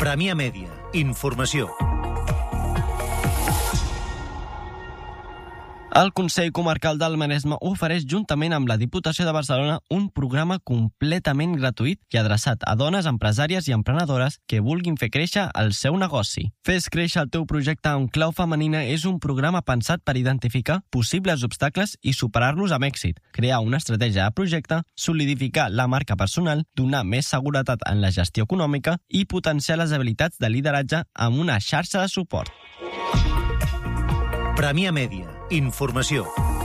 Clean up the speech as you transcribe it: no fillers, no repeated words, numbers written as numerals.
Premià Mèdia. Informació. El Consell Comarcal del Maresme ofereix juntament amb la Diputació de Barcelona un programa completament gratuït i adreçat a dones empresàries i emprenedores que vulguin fer créixer el seu negoci. Fes créixer el teu projecte en clau femenina és un programa pensat per identificar possibles obstacles i superar-los amb èxit, crear una estratègia de projecte, solidificar la marca personal, donar més seguretat en la gestió econòmica i potenciar les habilitats de lideratge amb una xarxa de suport. Premià Mèdia. Informació.